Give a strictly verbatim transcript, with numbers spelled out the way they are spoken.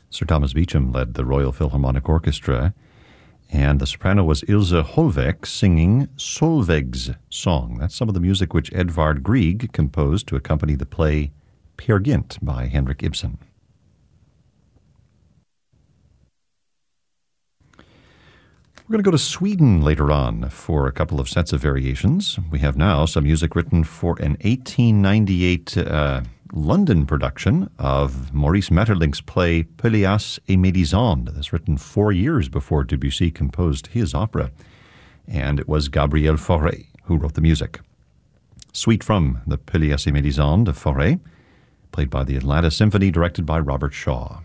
Sir Thomas Beecham led the Royal Philharmonic Orchestra, and the soprano was Ilse Holweg singing Solveig's Song. That's some of the music which Edvard Grieg composed to accompany the play Peer Gynt by Henrik Ibsen. We're going to go to Sweden later on for a couple of sets of variations. We have now some music written for an eighteen ninety-eight uh, London production of Maurice Maeterlinck's play Pelléas et Mélisande. That's written four years before Debussy composed his opera. And it was Gabriel Fauré who wrote the music. Suite from the Pelléas et Mélisande of Fauré, played by the Atlanta Symphony, directed by Robert Shaw.